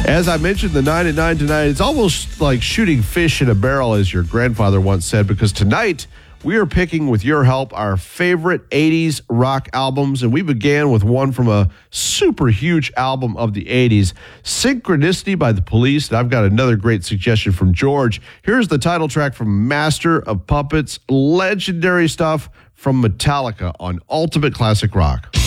As I mentioned, the 9 at 9 tonight, it's almost like shooting fish in a barrel, as your grandfather once said, because tonight we are picking, with your help, our favorite 80s rock albums, and we began with one from a super huge album of the 80s, Synchronicity by The Police, and I've got another great suggestion from George. Here's the title track from Master of Puppets, legendary stuff from Metallica on Ultimate Classic Rock.